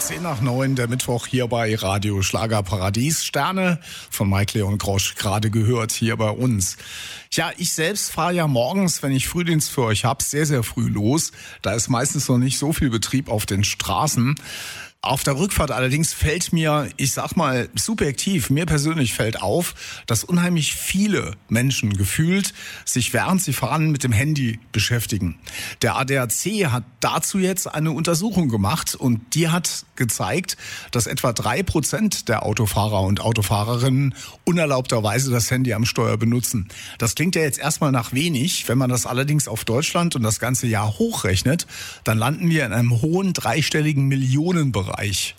10:09, der Mittwoch hier bei Radio Schlagerparadies. Sterne von Mike Leon Grosch, gerade gehört hier bei uns. Ja, ich selbst fahre ja morgens, wenn ich Frühdienst für euch habe, sehr, sehr früh los. Da ist meistens noch nicht so viel Betrieb auf den Straßen. Auf der Rückfahrt allerdings fällt mir, ich sag mal subjektiv, mir persönlich fällt auf, dass unheimlich viele Menschen gefühlt sich während sie fahren mit dem Handy beschäftigen. Der ADAC hat dazu jetzt eine Untersuchung gemacht und die hat gezeigt, dass etwa 3% der Autofahrer und Autofahrerinnen unerlaubterweise das Handy am Steuer benutzen. Das klingt ja jetzt erstmal nach wenig. Wenn man das allerdings auf Deutschland und das ganze Jahr hochrechnet, dann landen wir in einem hohen dreistelligen Millionenbereich.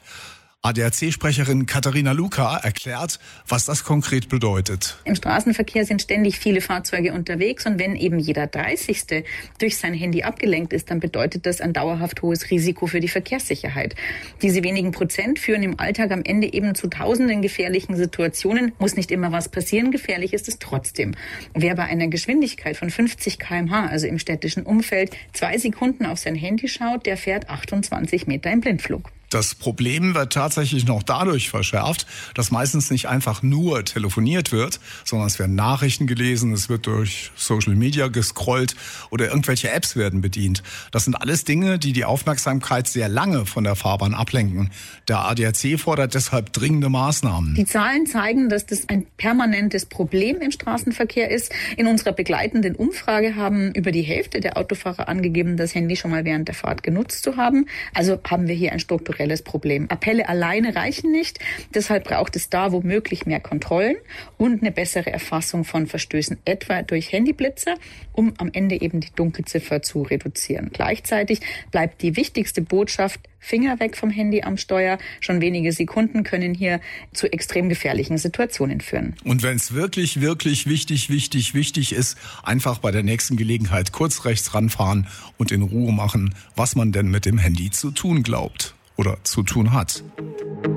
ADAC-Sprecherin Katharina Luca erklärt, was das konkret bedeutet. Im Straßenverkehr sind ständig viele Fahrzeuge unterwegs und wenn eben jeder 30. durch sein Handy abgelenkt ist, dann bedeutet das ein dauerhaft hohes Risiko für die Verkehrssicherheit. Diese wenigen Prozent führen im Alltag am Ende eben zu tausenden gefährlichen Situationen. Muss nicht immer was passieren, gefährlich ist es trotzdem. Wer bei einer Geschwindigkeit von 50 km/h, also im städtischen Umfeld, 2 Sekunden auf sein Handy schaut, der fährt 28 Meter im Blindflug. Das Problem wird tatsächlich noch dadurch verschärft, dass meistens nicht einfach nur telefoniert wird, sondern es werden Nachrichten gelesen, es wird durch Social Media gescrollt oder irgendwelche Apps werden bedient. Das sind alles Dinge, die die Aufmerksamkeit sehr lange von der Fahrbahn ablenken. Der ADAC fordert deshalb dringende Maßnahmen. Die Zahlen zeigen, dass das ein permanentes Problem im Straßenverkehr ist. In unserer begleitenden Umfrage haben über die Hälfte der Autofahrer angegeben, das Handy schon mal während der Fahrt genutzt zu haben. Also haben wir hier ein strukturelles Problem. Appelle alleine reichen nicht. Deshalb braucht es da womöglich mehr Kontrollen und eine bessere Erfassung von Verstößen, etwa durch Handyblitzer, um am Ende eben die Dunkelziffer zu reduzieren. Gleichzeitig bleibt die wichtigste Botschaft: Finger weg vom Handy am Steuer. Schon wenige Sekunden können hier zu extrem gefährlichen Situationen führen. Und wenn es wirklich, wirklich wichtig ist, einfach bei der nächsten Gelegenheit kurz rechts ranfahren und in Ruhe machen, was man denn mit dem Handy zu tun glaubt oder zu tun hat.